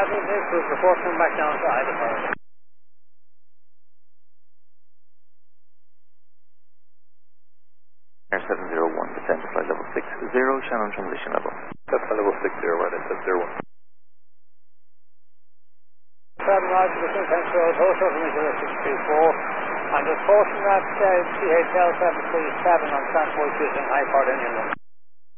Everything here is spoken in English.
Bradley, Cruise report coming back down to Ida Forest. Air 701, descend to flight level 60, Shannon transition level. That's level 60, right, it's 01. Travel Roger, the King Road, Hotel from 0634. I'm reporting that CHL 737 on Transport using High Port Indian.